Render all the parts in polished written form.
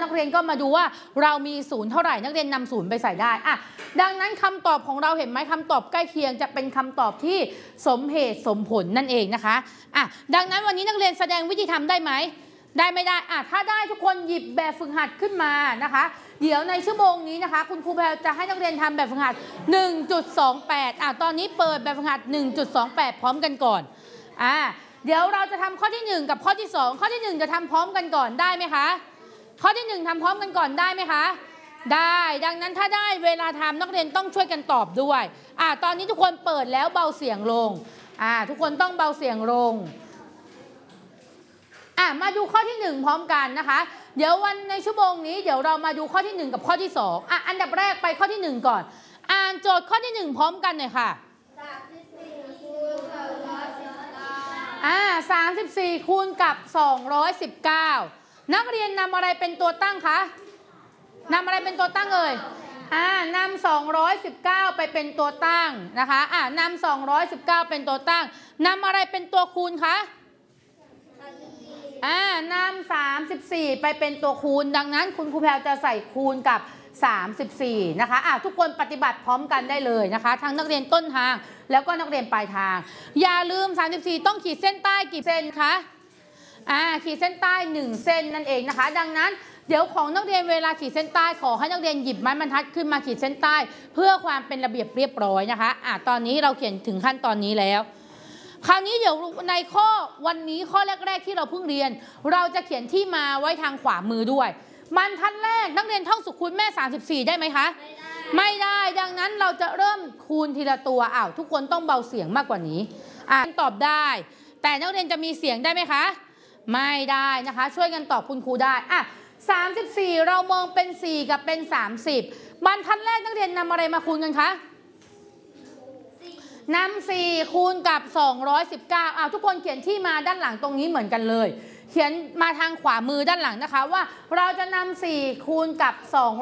กเรียนก็มาดูว่าเรามีศูนย์เท่าไหร่นักเรียนนำศูนย์ไปใส่ได้ดังนั้นคำตอบของเราเห็นไหมคำตอบใกล้เคียงจะเป็นคำตอบที่สมเหตุสมผลนั่นเองนะคะดังนั้นวันนี้นักเรียนแสดงวิธีทำได้ไหมได้ไม่ได้ถ้าได้ทุกคนหยิบแบบฝึกหัดขึ้นมานะคะเดี๋ยวในชั่วโมงนี้นะคะคุณครูแพรจะให้นักเรียนทำแบบฝึกหัด 1.28 ตอนนี้เปิดแบบฝึกหัด 1.28 พร้อมกันก่อนเดี๋ยวเราจะทำข้อที่1กับข้อที่2ข้อที่1จะทำพร้อมกันก่อนได้ไหมคะข้อที่1ทำพร้อมกันก่อนได้ไหมคะได้ดังนั้นถ้าได้เวลาทำนักเรียนต้องช่วยกันตอบด้วยตอนนี้ทุกคนเปิดแล้วเบาเสียงลงทุกคนต้องเบาเสียงลงมาดูข้อที่1พร้อมกันนะคะเดี๋ยววันในชั่วโมงนี้เดี๋ยวเรามาดูข้อที่1กับข้อที่2อันดับแรกไปข้อที่1ก่อนอ่านโจทย์ข้อที่1พร้อมกันหน่อยค่ะ34คูณกับ219นักเรียนนำอะไรเป็นตัวตั้งคะนำอะไรเป็นตัวตั้งนำ219ไปเป็นตัวตั้งนะคะนำ219เป็นตัวตั้งนำอะไรเป็นตัวคูณคะนำ34ไปเป็นตัวคูณดังนั้นคุณครูแพรจะใส่คูณกับ34นะคะทุกคนปฏิบัติพร้อมกันได้เลยนะคะทั้งนักเรียนต้นทางแล้วก็นักเรียนปลายทางอย่าลืม34ต้องขีดเส้นใต้กี่เส้นคะขีดเส้นใต้1เส้นนั่นเองนะคะดังนั้นเดี๋ยวของนักเรียนเวลาขีดเส้นใต้ขอให้นักเรียนหยิบไม้บรรทัดขึ้นมาขีดเส้นใต้เพื่อความเป็นระเบียบเรียบร้อยนะคะตอนนี้เราเขียนถึงขั้นตอนนี้แล้วคราวนี้เดี๋ยวในวันนี้ข้อแรกๆที่เราเพิ่งเรียนเราจะเขียนที่มาไว้ทางขวามือด้วยบรรทัดแรกนักเรียนท่องสุขคูณแม่34ได้ไหมคะไม่ได้ดังนั้นเราจะเริ่มคูณทีละตัวทุกคนต้องเบาเสียงมากกว่านี้ตอบได้แต่นักเรียนจะมีเสียงได้ไหมคะไม่ได้นะคะช่วยกันตอบคุณครูได้34เรามองเป็น4กับเป็น30บรรทัดแรกนักเรียนนำอะไรมาคูณกันคะนำ4คูณกับ219ทุกคนเขียนที่มาด้านหลังตรงนี้เหมือนกันเลยเขียนมาทางขวามือด้านหลังนะคะว่าเราจะนำ4คูณกับ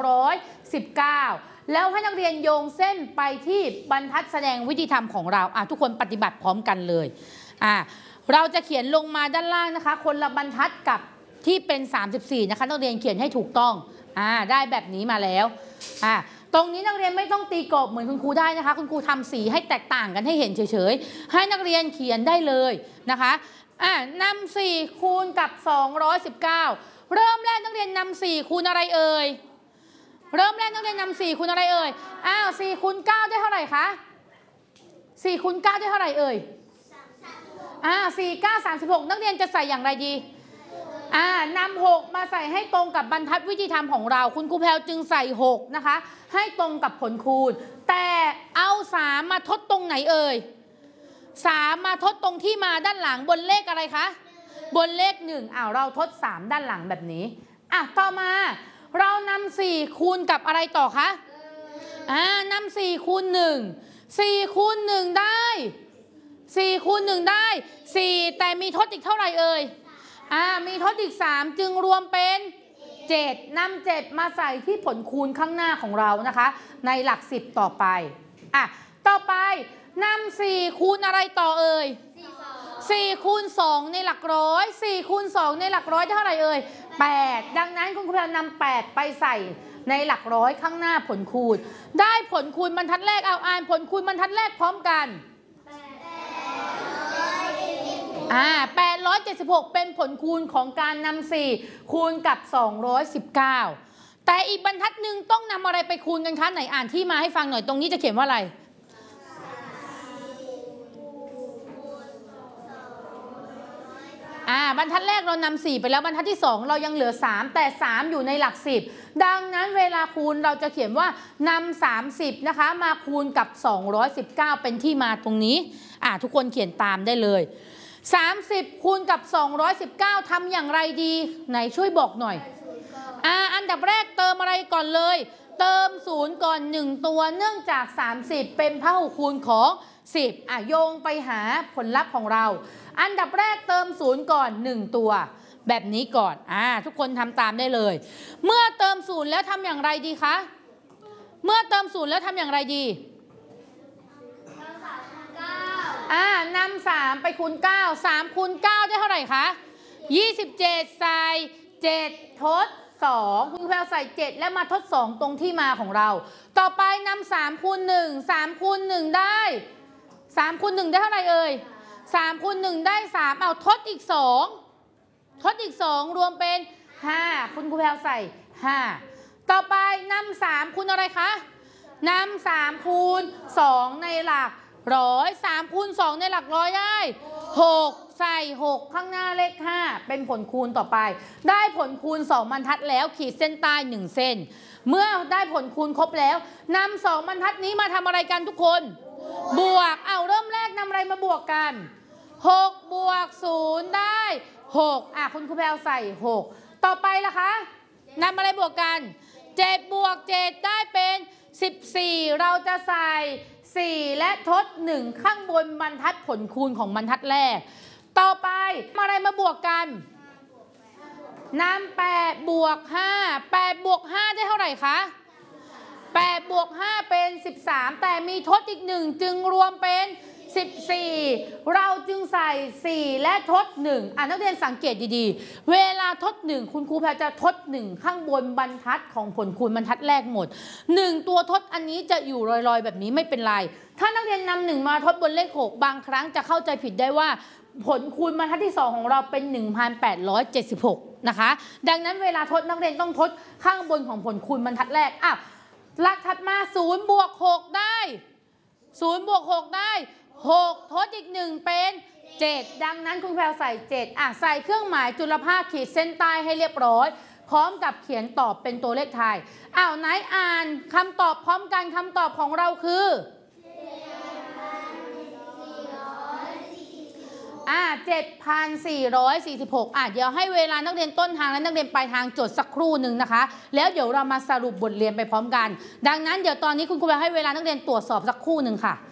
219แล้วให้นักเรียนโยงเส้นไปที่บรรทัดแสดงวิธีทำของเราทุกคนปฏิบัติพร้อมกันเลยเราจะเขียนลงมาด้านล่างนะคะคนละบรรทัดกับที่เป็น34นะคะนักเรียนเขียนให้ถูกต้องได้แบบนี้มาแล้วตรงนี้นักเรียนไม่ต้องตีกรอบเหมือนคุณครูได้นะคะคุณครูทำสีให้แตกต่างกันให้เห็นเฉยๆให้นักเรียนเขียนได้เลยนะคะนำ4คูณกับ219เริ่มแรกนักเรียนนำ4คูณอะไรเอ่ยเริ่มแรกนักเรียนนำ4คูณอะไรเอ่ย4คูณ9ได้เท่าไหร่คะ4คูณ9ได้เท่าไหร่เอ่ย4 9 36นักเรียนจะใส่อย่างไรดีนำ6มาใส่ให้ตรงกับบรรทัดวิธีทำของเราคุณครูแพรจึงใส่6นะคะให้ตรงกับผลคูณแต่เอา3มาทดตรงไหนเอ่ย3มาทดตรงที่มาด้านหลังบนเลขอะไรคะบนเลข1เราทด3ด้านหลังแบบนี้ต่อมาเรานำ4คูณกับอะไรต่อคะนำ4คูณ1 4คูณ1ได้4คูณ1ได้4แต่มีทดอีกเท่าไหร่เอ่ยมีทดอีก3จึงรวมเป็น7นำ7มาใส่ที่ผลคูณข้างหน้าของเรานะคะในหลัก10ต่อไปต่อไปนำ4คูณอะไรต่อเอ่ย4คูณ2ในหลักร้อย4คูณ2ในหลักร้อยเท่าไหร่เอ่ย8ดังนั้นคุณครูนำ8ไปใส่ในหลักร้อยข้างหน้าผลคูณได้ผลคูณบรรทัดแรกอ่านผลคูณบรรทัดแรกพร้อมกัน876เป็นผลคูณของการนำ4คูณกับ219แต่อีกบรรทัดหนึ่งต้องนำอะไรไปคูณกันคะไหนอ่านที่มาให้ฟังหน่อยตรงนี้จะเขียนว่าอะไรบรรทัดแรกเรานำ4ไปแล้วบรรทัดที่2เรายังเหลือ3แต่3อยู่ในหลัก10ดังนั้นเวลาคูณเราจะเขียนว่านำ30นะคะมาคูณกับ219เป็นที่มาตรงนี้ทุกคนเขียนตามได้เลย30คูณกับ219ทำอย่างไรดีไหนช่วยบอกหน่อยอันดับแรกเติมอะไรก่อนเลยเติม0ก่อน1ตัวเนื่องจาก30เป็นพหุคูณของ10โยงไปหาผลลัพธ์ของเราอันดับแรกเติม0ก่อน1ตัวแบบนี้ก่อนทุกคนทำตามได้เลยเมื่อเติม0แล้วทำอย่างไรดีคะเมื่อเติม0แล้วทำอย่างไรดีนำ3ไปคูณ9 3คูณ9ได้เท่าไหร่คะ27ใส่7ทด 2คุณครูแพรวใส่7แล้วมาทด2ตรงที่มาของเรา ต่อไปนำ3คูณ1 3คูณ1ได้3คูณ1ได้เท่าไหร่เอ่ย3คูณ1ได้3เอาทดอีก2ทดอีก2รวมเป็น5คุณครูแพรวใส่5ต่อไปนำ3คูณอะไรคะนำ3คูณ2ในหลักร้อย3คูณ2ในหลักร้อยได้6ใส่6ข้างหน้าเลข5เป็นผลคูณต่อไปได้ผลคูณ2บรรทัดแล้วขีดเส้นใต้1เส้นเมื่อได้ผลคูณครบแล้วนำ2บรรทัดนี้มาทำอะไรกันทุกคนบวกเอาเริ่มแรกนำอะไรมาบวกกัน6บวก0ได้6คุณครูแพรวใส่6ต่อไปล่ะคะนำอะไรบวกกัน7บวก7ได้เป็น14เราจะใส่4และทด1ข้างบนบรรทัดผลคูณของบรรทัดแรกต่อไปอะไรมาบวกกันนำ8บวก5 8บวก5ได้เท่าไหร่คะ8บวก5เป็น13แต่มีทดอีก1จึงรวมเป็น14เราจึงใส่4และทด1นักเรียนสังเกตดีๆเวลาทด1คุณครูแพรจะทด1ข้างบนบรรทัดของผลคูณบรรทัดแรกหมด1ตัวทดอันนี้จะอยู่ลอยๆแบบนี้ไม่เป็นไรถ้านักเรียนนำ1มาทดบนเลข6บางครั้งจะเข้าใจผิดได้ว่าผลคูณบรรทัดที่2ของเราเป็น1876นะคะดังนั้นเวลาทดนักเรียนต้องทดข้างบนของผลคูณบรรทัดแรกหลักถัดมา0บวก6ได้0บวก6ได้6ทดอีก1เป็น7ดังนั้นคุณแพรวใส่7ใส่เครื่องหมายจุลภาคขีดเส้นใต้ให้เรียบร้อยพร้อมกับเขียนตอบเป็นตัวเลขไทยไหนอ่านคำตอบพร้อมกันคำตอบของเราคือ7,446เดี๋ยวให้เวลานักเรียนต้นทางและนักเรียนปลายทางจดสักครู่หนึ่งนะคะแล้วเดี๋ยวเรามาสรุปบทเรียนไปพร้อมกันดังนั้นเดี๋ยวตอนนี้คุณครูให้เวลานักเรียนตรวจสอบสักครู่หนึ่งค่ะ